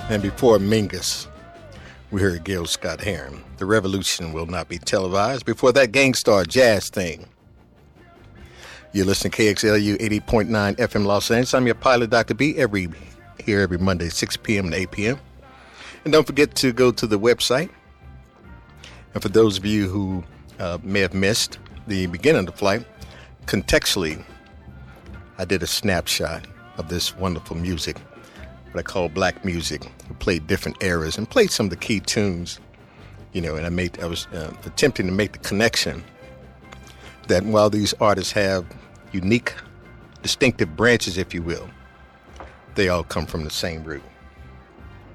And before Mingus, we heard Gil Scott Heron. The revolution will not be televised. Before that, Gangstar Jazz Thing. You're listening to KXLU 80.9 FM Los Angeles. I'm your pilot, Dr. B, every Monday, 6 p.m. to 8 p.m. And don't forget to go to the website. And for those of you who may have missed the beginning of the flight, contextually, I did a snapshot of this wonderful music, what I call black music. We played different eras and played some of the key tunes, and I was attempting to make the connection that while these artists have unique, distinctive branches, if you will, they all come from the same root.